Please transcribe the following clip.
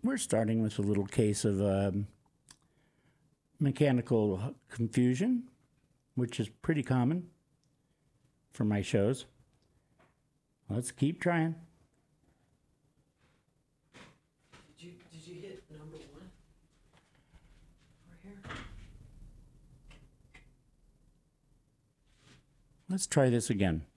We're starting with a little case of mechanical confusion, which is pretty common for my shows. Let's keep trying. Did you hit number 1 over here? Let's try this again.